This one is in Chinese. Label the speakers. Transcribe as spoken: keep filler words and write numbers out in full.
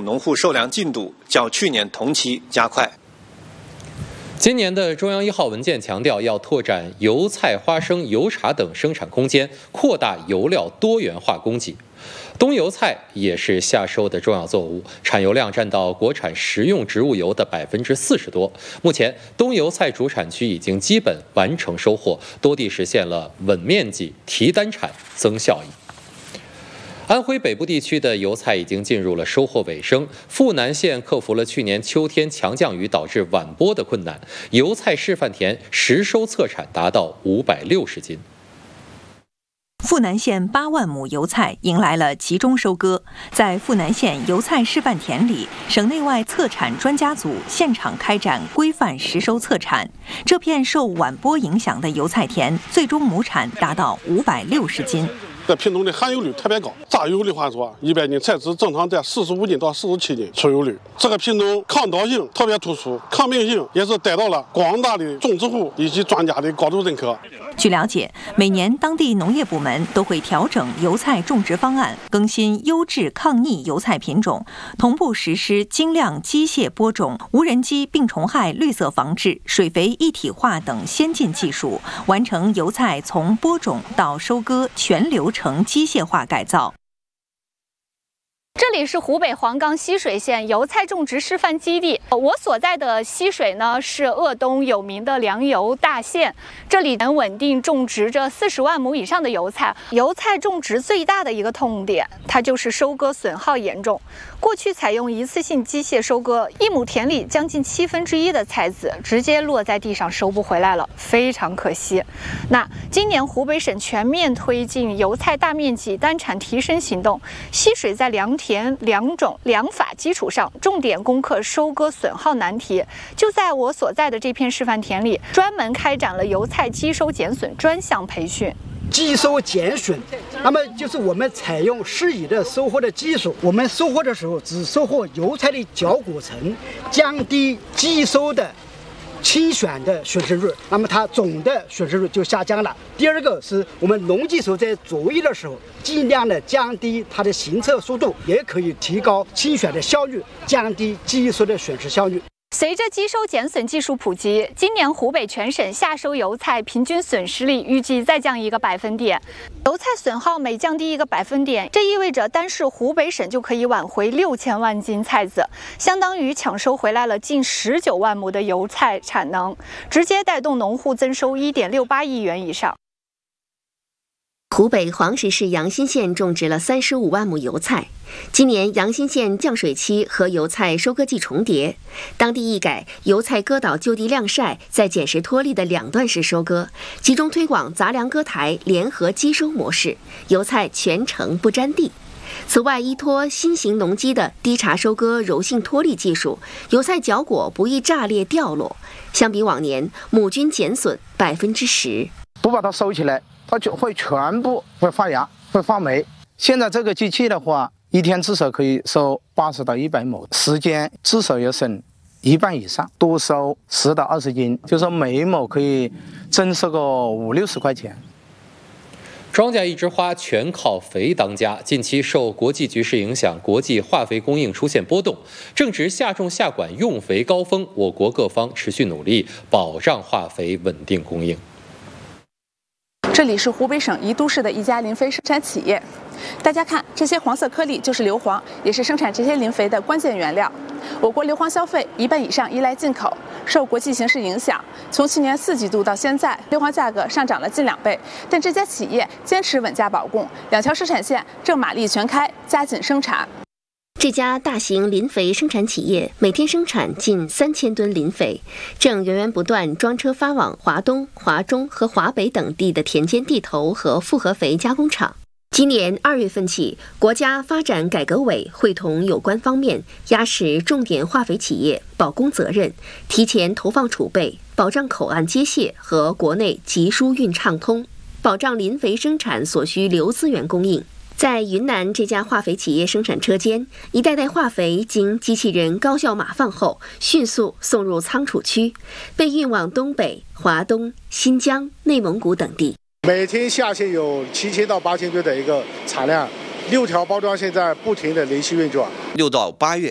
Speaker 1: 种农户收粮进度较去年同期加快。
Speaker 2: 今年的中央一号文件强调，要拓展油菜、花生、油茶等生产空间，扩大油料多元化供给。冬油菜也是夏收的重要作物，产油量占到国产食用植物油的百分之四十多。目前，冬油菜主产区已经基本完成收获，多地实现了稳面积、提单产、增效益。安徽北部地区的油菜已经进入了收获尾声，富南县克服了去年秋天强降雨导致晚播的困难，油菜示范田实收测产达到五百六十斤。
Speaker 3: 富南县八万亩油菜迎来了集中收割，在富南县油菜示范田里，省内外测产专家组现场开展规范实收测产。这片受晚播影响的油菜田，最终亩产达到五百六十斤。
Speaker 4: 这品种的含油率特别高，榨油的话说，一百斤菜籽正常在四十五斤到四十七斤出油率。这个品种抗倒性特别突出，抗病性也是得到了广大的种植户以及专家的高度认可。
Speaker 3: 据了解，每年当地农业部门都会调整油菜种植方案，更新优质抗逆油菜品种，同步实施精量机械播种、无人机病虫害绿色防治、水肥一体化等先进技术，完成油菜从播种到收割全流程机械化改造。
Speaker 5: 这里是湖北黄冈浠水县油菜种植示范基地。我所在的浠水呢，是鄂东有名的粮油大县，这里能稳定种植着四十万亩以上的油菜。油菜种植最大的一个痛点，它就是收割损耗严重。过去采用一次性机械收割，一亩田里将近七分之一的菜籽直接落在地上收不回来了，非常可惜。那今年湖北省全面推进油菜大面积单产提升行动，浠水在良田、良种、良法基础上，重点攻克收割损耗难题。就在我所在的这片示范田里，专门开展了油菜机收减损专项培训。
Speaker 6: 机收减损，那么就是我们采用适宜的收获的技术，我们收获的时候只收获油菜的角果层，降低机收的清选的损失率，那么它总的损失率就下降了。第二个是我们农技手在作业的时候，尽量的降低它的行测速度，也可以提高清选的效率，降低机收的损失效率。
Speaker 5: 随着机收减损技术普及，今年湖北全省夏收油菜平均损失率预计再降一个百分点。油菜损耗每降低一个百分点，这意味着单是湖北省就可以挽回六千万斤菜籽，相当于抢收回来了近十九万亩的油菜产能，直接带动农户增收一点六八亿元以上。
Speaker 7: 湖北黄石市阳新县种植了三十五万亩油菜。今年阳新县降水期和油菜收割季重叠，当地一改油菜割倒就地晾晒再捡拾脱粒的两段式收割，集中推广杂粮割台联合机收模式，油菜全程不沾地。此外，依托新型农机的低茬收割柔性脱粒技术，油菜角果不易炸裂掉落，相比往年，亩均减损百分之十。
Speaker 8: 不把它收起来，它就会全部会发芽，会发霉。现在这个机器的话，一天至少可以收八十到一百亩，时间至少要省一半以上，多收十到二十斤，就说每一亩可以增收个五六十块钱。
Speaker 2: 庄稼一枝花，全靠肥当家。近期受国际局势影响，国际化肥供应出现波动，正值夏种夏管用肥高峰，我国各方持续努力，保障化肥稳定供应。
Speaker 9: 这里是湖北省宜都市的一家磷肥生产企业，大家看，这些黄色颗粒就是硫磺，也是生产这些磷肥的关键原料。我国硫磺消费一半以上依赖进口，受国际形势影响，从去年四季度到现在，硫磺价格上涨了近两倍。但这家企业坚持稳价保供，两条生产线正马力全开，加紧生产。
Speaker 7: 这家大型磷肥生产企业每天生产近三千吨磷肥，正源源不断装车发往华东、华中和华北等地的田间地头和复合肥加工厂。今年二月份起，国家发展改革委会同有关方面压实重点化肥企业保供责任，提前投放储备，保障口岸接卸和国内集输运畅通，保障磷肥生产所需硫资源供应。在云南这家化肥企业生产车间，一袋袋化肥经机器人高效码放后，迅速送入仓储区，被运往东北、华东、新疆、内蒙古等地。
Speaker 10: 每天下线有七千到八千吨的一个产量，六条包装线在不停的连续运转。
Speaker 11: 六到八月